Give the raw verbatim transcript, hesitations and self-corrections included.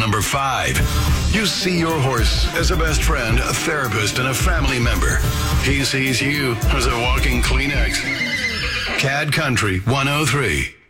Number five, you see your horse as a best friend, a therapist, and a family member. He sees you as a walking Kleenex. Cad Country one oh three.